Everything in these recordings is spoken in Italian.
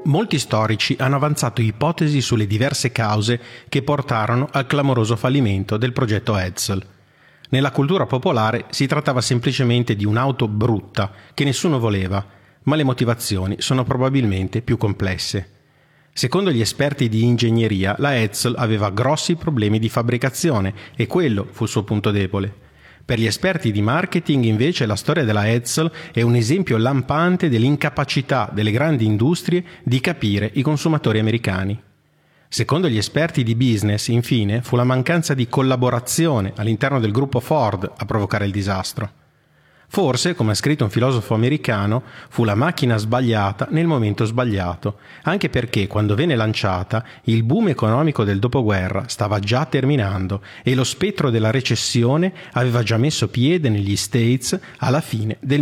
Molti storici hanno avanzato ipotesi sulle diverse cause che portarono al clamoroso fallimento del progetto Edsel. Nella cultura popolare si trattava semplicemente di un'auto brutta che nessuno voleva, ma le motivazioni sono probabilmente più complesse. Secondo gli esperti di ingegneria, la Edsel aveva grossi problemi di fabbricazione e quello fu il suo punto debole. Per gli esperti di marketing, invece, la storia della Edsel è un esempio lampante dell'incapacità delle grandi industrie di capire i consumatori americani. Secondo gli esperti di business, infine, fu la mancanza di collaborazione all'interno del gruppo Ford a provocare il disastro. Forse, come ha scritto un filosofo americano, fu la macchina sbagliata nel momento sbagliato, anche perché quando venne lanciata il boom economico del dopoguerra stava già terminando e lo spettro della recessione aveva già messo piede negli States alla fine del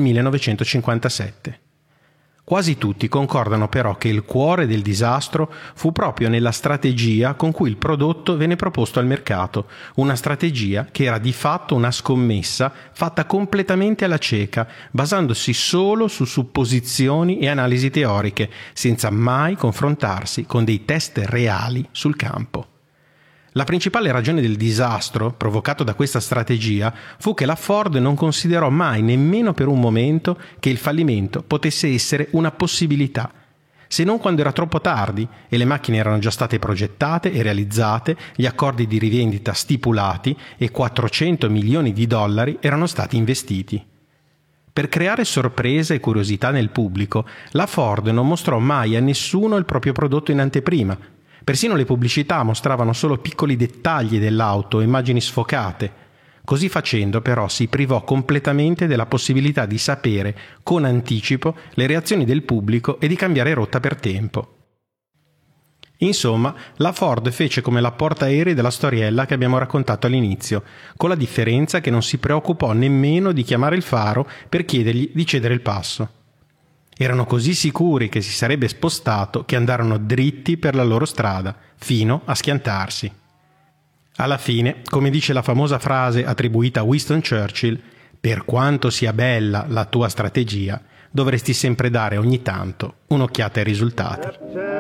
1957. Quasi tutti concordano però che il cuore del disastro fu proprio nella strategia con cui il prodotto venne proposto al mercato, una strategia che era di fatto una scommessa fatta completamente alla cieca, basandosi solo su supposizioni e analisi teoriche, senza mai confrontarsi con dei test reali sul campo. La principale ragione del disastro provocato da questa strategia fu che la Ford non considerò mai nemmeno per un momento che il fallimento potesse essere una possibilità, se non quando era troppo tardi e le macchine erano già state progettate e realizzate, gli accordi di rivendita stipulati e $400 milioni erano stati investiti. Per creare sorpresa e curiosità nel pubblico, la Ford non mostrò mai a nessuno il proprio prodotto in anteprima. Persino le pubblicità mostravano solo piccoli dettagli dell'auto, immagini sfocate. Così facendo, però, si privò completamente della possibilità di sapere con anticipo le reazioni del pubblico e di cambiare rotta per tempo. Insomma, la Ford fece come la portaerei della storiella che abbiamo raccontato all'inizio, con la differenza che non si preoccupò nemmeno di chiamare il faro per chiedergli di cedere il passo. Erano così sicuri che si sarebbe spostato che andarono dritti per la loro strada, fino a schiantarsi. Alla fine, come dice la famosa frase attribuita a Winston Churchill, per quanto sia bella la tua strategia, dovresti sempre dare ogni tanto un'occhiata ai risultati.